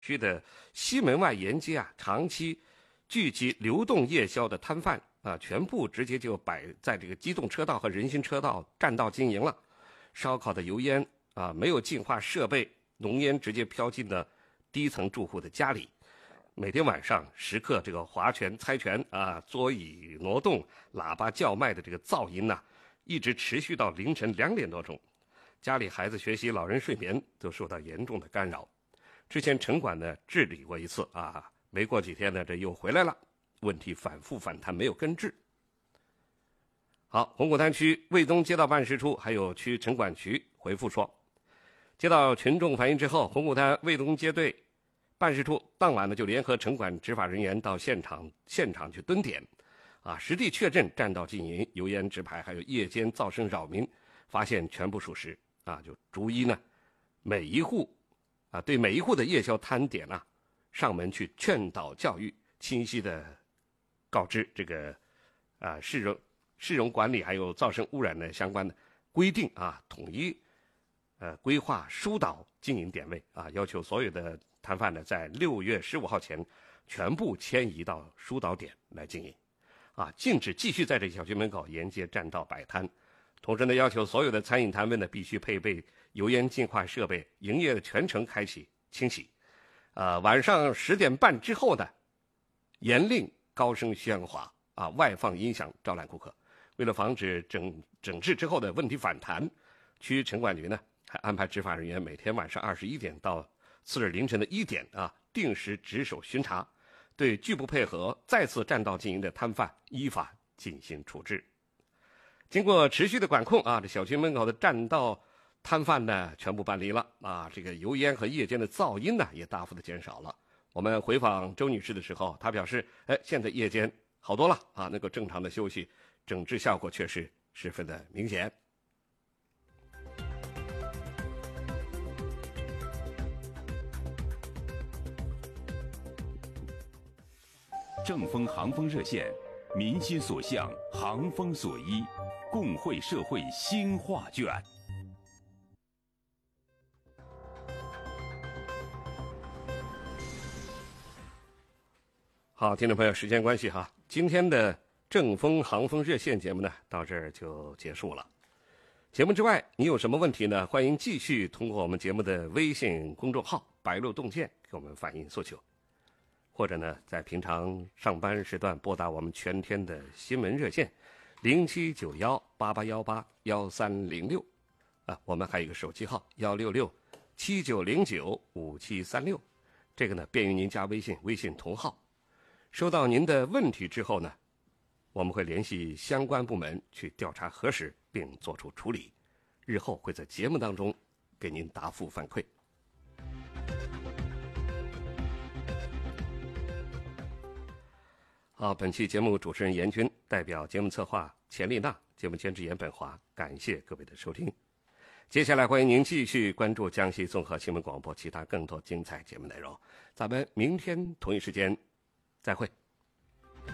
区的西门外沿街啊，长期聚集流动夜宵的摊贩啊，全部直接就摆在这个机动车道和人行车道占道经营了。烧烤的油烟啊，没有净化设备，浓烟直接飘进了低层住户的家里。每天晚上时刻这个划拳猜拳啊，桌椅挪动，喇叭叫卖的这个噪音呐，一直持续到凌晨2点多钟。家里孩子学习、老人睡眠都受到严重的干扰。之前城管呢治理过一次啊，没过几天呢，这又回来了，问题反复反弹，没有根治。好，红谷滩区卫东街道办事处还有区城管局回复说，接到群众反映之后，红谷滩卫东街队办事处当晚呢就联合城管执法人员到现场去蹲点，啊，实地确认占道经营、油烟直排，还有夜间噪声扰民，发现全部属实啊，就逐一呢对每一户的夜宵摊点啊，上门去劝导教育，清晰的告知这个市容管理还有噪声污染的相关的规定啊，统一规划疏导经营点位啊，要求所有的摊贩呢在6月15号前全部迁移到疏导点来经营，啊，禁止继续在这小区门口沿街占道摆摊。同时呢，要求所有的餐饮摊位呢必须配备油烟净化设备，营业的全程开启清洗。晚上10点半之后呢，严令高声喧哗啊，外放音响招揽顾客。为了防止整治之后的问题反弹，区城管局呢还安排执法人员每天晚上21点到次日凌晨的1点啊，定时值守巡查，对拒不配合再次占道经营的摊贩依法进行处置。经过持续的管控啊，这小区门口的占道摊贩呢全部搬离了啊，这个油烟和夜间的噪音呢也大幅的减少了。我们回访周女士的时候，她表示，现在夜间好多了啊，能够正常的休息，整治效果确实十分的明显。 正风航风热线，民心所向，航风所依，共绘社会新画卷。 好，听众朋友，时间关系哈，今天的正风航风热线节目呢到这儿就结束了。节目之外，你有什么问题呢？欢迎继续通过我们节目的微信公众号白鹿洞见给我们反映诉求，或者呢在平常上班时段拨打我们全天的新闻热线079188181306啊，我们还有一个手机号16679095736，这个呢便于您加微信同号。收到您的问题之后呢，我们会联系相关部门去调查核实并做出处理，日后会在节目当中给您答复反馈。好，本期节目主持人严军代表节目策划钱丽娜，节目监制严本华，感谢各位的收听。接下来欢迎您继续关注江西综合新闻广播其他更多精彩节目内容，咱们明天同一时间再会。